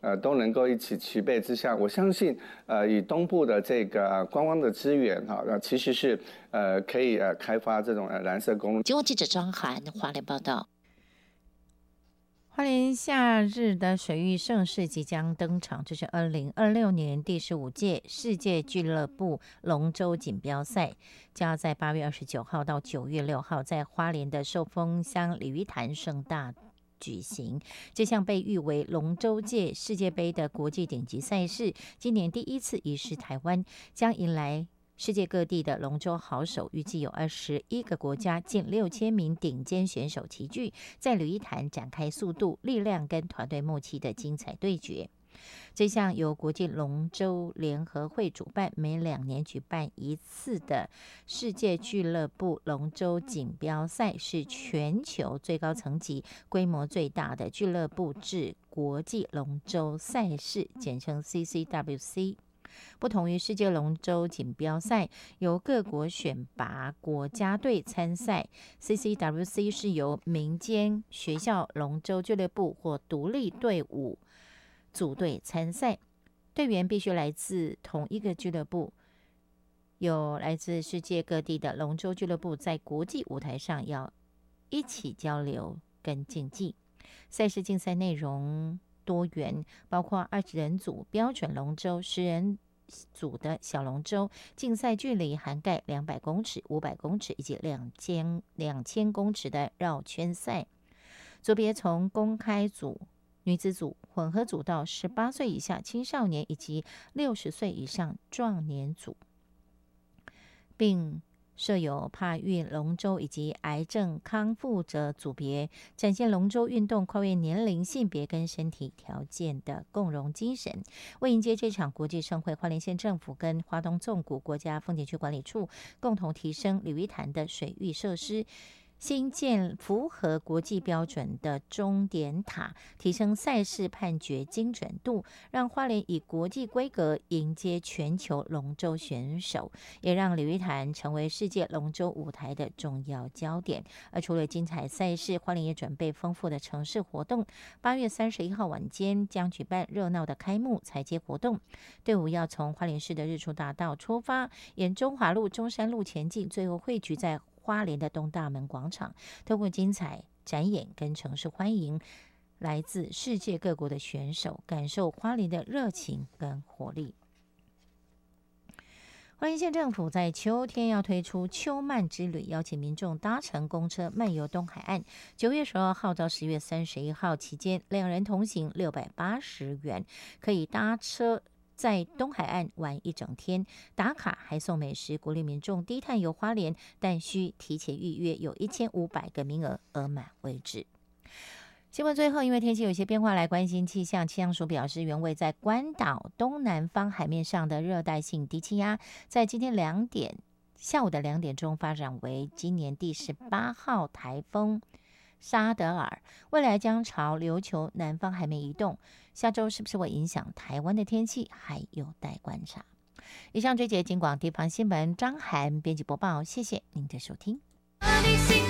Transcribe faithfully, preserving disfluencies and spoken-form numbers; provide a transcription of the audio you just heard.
呃都能够一起齐备之下，我相信呃以东部的这个观光的资源哈，那其实是呃可以呃开发这种呃蓝色公路。 经过记者张涵华联报道。 花莲夏日的水域盛事即将登场，这是二零二六年第十五届世界俱乐部龙舟锦标赛，将要在八月二十九号到九月六号在花莲的寿丰乡鲤鱼潭盛大举行。这项被誉为龙舟界世界杯的国际顶级赛事，今年第一次移师台湾，将迎来世界各地的龙舟好手，预计有二十一个国家近六千名顶尖选手齐聚，在鲤鱼潭展开速度、力量跟团队默契的精彩对决。这项由国际龙舟联合会主办，每两年举办一次的世界俱乐部龙舟锦标赛，是全球最高层级、规模最大的俱乐部制国际龙舟赛事，简称 C C W C。不同于世界龙舟锦标赛由各国选拔国家队参赛， C C W C 是由民间学校龙舟俱乐部或独立队伍组队参赛，队员必须来自同一个俱乐部，有来自世界各地的龙舟俱乐部在国际舞台上要一起交流跟竞技。赛事竞赛内容多元，包括二十人组标准龙舟、十人组的小龙舟，竞赛距离涵盖两百公尺、五百公尺以及两千两千公尺的绕圈赛。组别从公开组、女子组、混合组到十八岁以下青少年以及六十岁以上壮年组，并设有帕运龙舟以及癌症康复者组别，展现龙舟运动跨越年龄、性别跟身体条件的共荣精神。为迎接这场国际盛会，花莲县政府跟花东纵谷国家风景区管理处共同提升鲤鱼潭的水域设施，新建符合国际标准的终点塔，提升赛事判决精准度，让花莲以国际规格迎接全球龙舟选手，也让鲤鱼潭成为世界龙舟舞台的重要焦点。而除了精彩赛事，花莲也准备丰富的城市活动。八月三十一号晚间将举办热闹的开幕彩接活动，队伍要从花莲市的日出大道出发，沿中华路、中山路前进，最后汇聚在花莲的东大门广场，透过精彩展演跟城市欢迎来自世界各国的选手，感受花莲的热情跟活力。花莲县政府在秋天要推出秋漫之旅，邀请民众搭乘公车漫游东海岸。九月十二号到十月三十一号期间，两人同行六百八十元，可以搭车在东海岸玩一整天，打卡还送美食，鼓励民众低碳游花莲，但需提前预约，有一千五百个名额，额满为止。新闻最后，因为天气有些变化，来关心气象。气象署表示，原位在关岛东南方海面上的热带性低气压，在今天两点下午的两点钟发展为今年第十八号台风沙德尔，未来将朝琉球南方海面移动，下周是不是会影响台湾的天气，还有待观察。以上这节金广地方新闻，张涵编辑播报，谢谢您的收听。